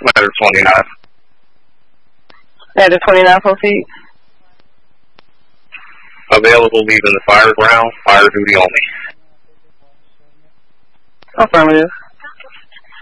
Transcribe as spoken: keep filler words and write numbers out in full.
Ladder twenty-nine. Ladder twenty-nine, proceed. Available leaving the fire ground, fire duty only. Affirmative.